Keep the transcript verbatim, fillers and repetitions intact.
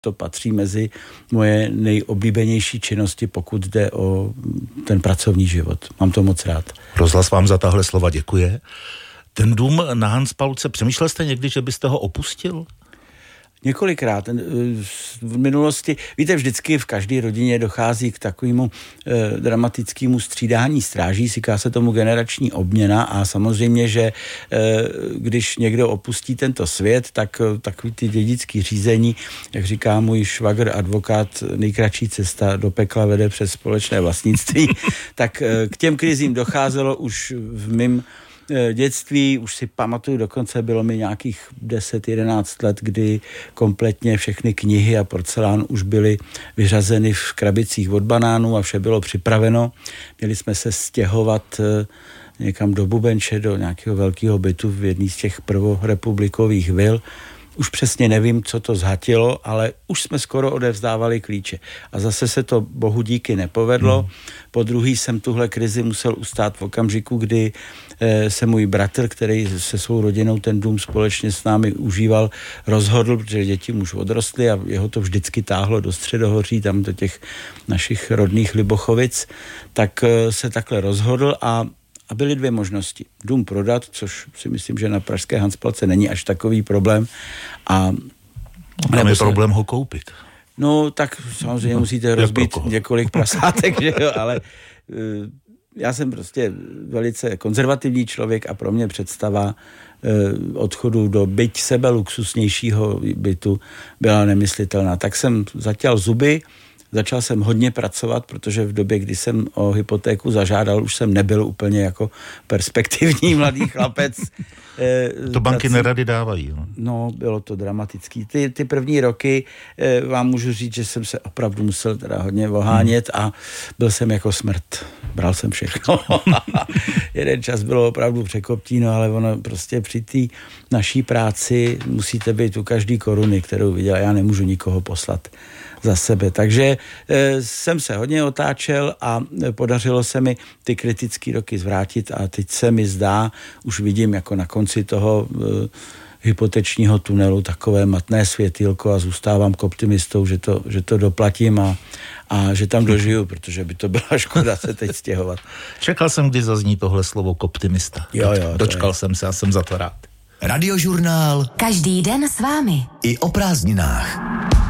To patří mezi moje nejoblíbenější činnosti, pokud jde o ten pracovní život. Mám to moc rád. Rozhlas vám za tahle slova děkuje. Ten dům na Hanspalce, přemýšlel jste někdy, že byste ho opustil? Několikrát. V minulosti, víte, vždycky v každé rodině dochází k takovému eh, dramatickému střídání stráží, říká se tomu generační obměna a samozřejmě, že eh, když někdo opustí tento svět, tak takový ty dědický řízení, jak říká můj švagr advokát, nejkratší cesta do pekla vede přes společné vlastnictví, tak eh, k těm krizím docházelo už v mým dětství, už si pamatuju, dokonce bylo mi nějakých deset jedenáct let, kdy kompletně všechny knihy a porcelán už byly vyřazeny v krabicích od banánů a vše bylo připraveno. Měli jsme se stěhovat někam do Bubenče, do nějakého velkého bytu v jedné z těch prvorepublikových vil. Už přesně nevím, co to zhatilo, ale už jsme skoro odevzdávali klíče. A zase se to bohu díky nepovedlo. Po druhý jsem tuhle krizi musel ustát v okamžiku, kdy eh, se můj bratr, který se svou rodinou ten dům společně s námi užíval, rozhodl, protože děti už odrostly a jeho to vždycky táhlo do Středohoří, tam do těch našich rodných Libochovic, tak eh, se takhle rozhodl a A byly dvě možnosti. Dům prodat, což si myslím, že na pražské Hanspalce není až takový problém. A tam je se... problém ho koupit. No, tak samozřejmě no, musíte rozbít několik prasátek, že jo, ale uh, já jsem prostě velice konzervativní člověk a pro mě představa uh, odchodu do byť sebe luxusnějšího bytu byla nemyslitelná. Tak jsem zatěl zuby. Začal jsem hodně pracovat, protože v době, kdy jsem o hypotéku zažádal, už jsem nebyl úplně jako perspektivní mladý chlapec. To banky Prací... nerady dávají. No. no, bylo to dramatický. Ty, ty první roky vám můžu říct, že jsem se opravdu musel teda hodně ohánět hmm. a byl jsem jako smrt. Bral jsem všechno. Jeden čas bylo opravdu překoptíno, ale ono prostě při té naší práci musíte být u každý koruny, kterou viděl. Já nemůžu nikoho poslat za sebe. Takže e, jsem se hodně otáčel a podařilo se mi ty kritické roky zvrátit a teď se mi zdá, už vidím jako na konci toho e, hypotečního tunelu takové matné světýlko a zůstávám k optimistou, že to, že to doplatím a, a že tam dožiju, protože by to byla škoda se teď stěhovat. Čekal jsem, kdy zazní tohle slovo optimista. Jo, jo, Dočkal jsem se a jsem za to rád. Radiožurnál. Každý den s vámi. I o prázdninách.